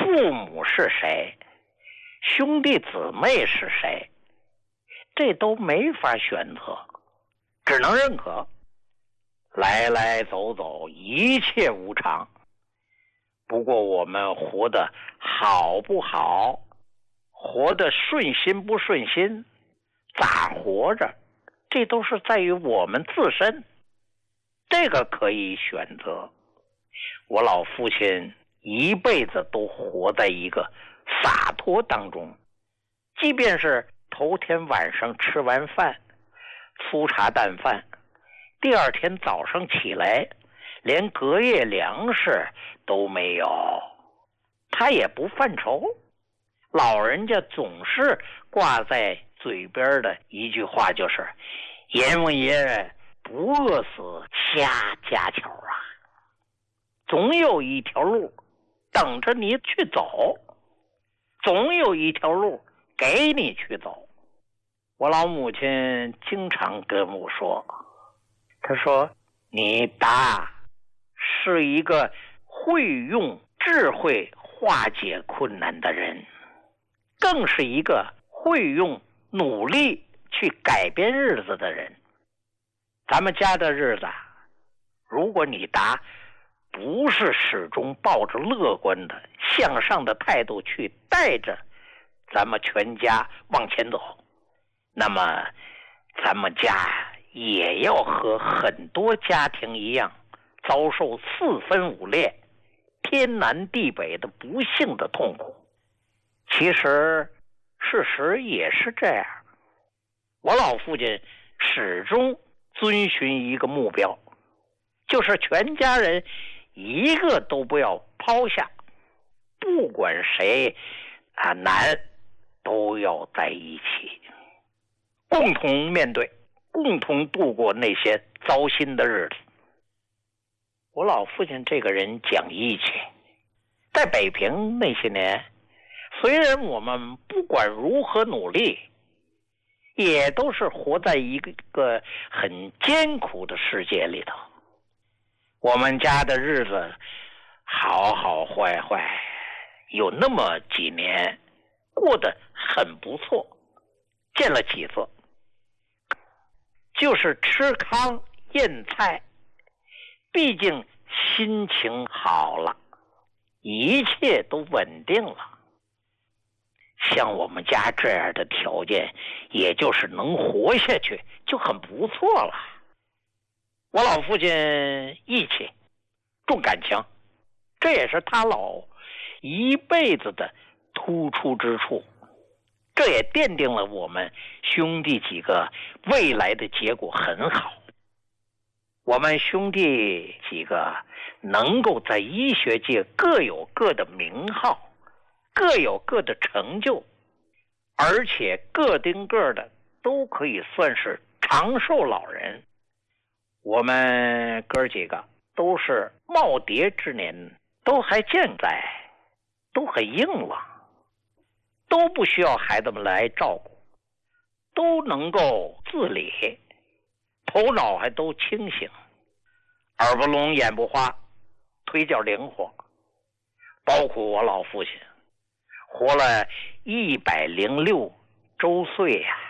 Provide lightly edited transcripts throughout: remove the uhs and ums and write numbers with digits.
父母是谁，兄弟姊妹是谁，这都没法选择，只能认可。来来走走，一切无常。不过我们活得好不好，活得顺心不顺心，咋活着，这都是在于我们自身，这个可以选择。我老父亲一辈子都活在一个洒脱当中，即便是头天晚上吃完饭，粗茶淡饭，第二天早上起来连隔夜粮食都没有，他也不犯愁。老人家总是挂在嘴边的一句话就是阎王爷不饿死瞎家巧啊，总有一条路等着你去走，总有一条路给你去走。我老母亲经常跟我说，她说你爸是一个会用智慧化解困难的人，更是一个会用努力去改变日子的人。咱们家的日子，如果你答不是始终抱着乐观的向上的态度去带着咱们全家往前走，那么咱们家也要和很多家庭一样遭受四分五裂、天南地北的不幸的痛苦。其实事实也是这样。我老父亲始终遵循一个目标，就是全家人一个都不要抛下，不管谁难都要在一起，共同面对，共同度过那些糟心的日子。我老父亲这个人讲义气，在北平那些年，虽然我们不管如何努力，也都是活在一个很艰苦的世界里头。我们家的日子好好坏坏，有那么几年过得很不错，见了几次，就是吃糠咽菜，毕竟心情好了，一切都稳定了。像我们家这样的条件，也就是能活下去就很不错了。我老父亲义气重感情，这也是他老一辈子的突出之处，这也奠定了我们兄弟几个未来的结果很好。我们兄弟几个能够在医学界各有各的名号，各有各的成就，而且个顶个的都可以算是长寿老人。我们哥几个都是耄耋之年，都还健在，都很硬朗，都不需要孩子们来照顾，都能够自理，头脑还都清醒，耳不聋眼不花，腿脚灵活。包括我老父亲活了106周岁呀，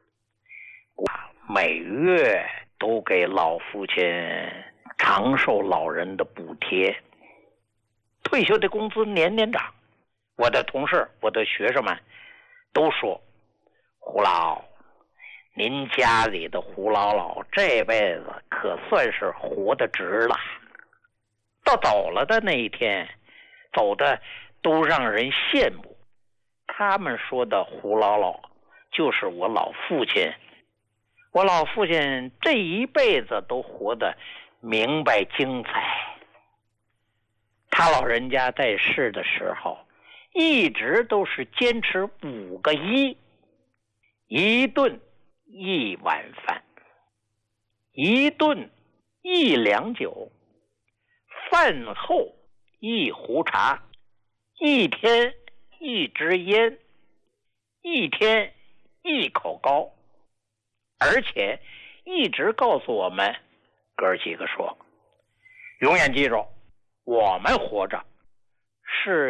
每月都给老父亲长寿老人的补贴，退休的工资年年涨。我的同事，我的学生们都说，胡老，您家里的胡老老这辈子可算是活得值了。到走了的那一天，走的都让人羡慕。他们说的胡老老就是我老父亲。我老父亲这一辈子都活得明白精彩。他老人家在世的时候一直都是坚持5个1：一顿1碗饭，一顿1两酒，饭后1壶茶，一天1支烟，一天1口糕。而且一直告诉我们哥几个说，永远记住，我们活着是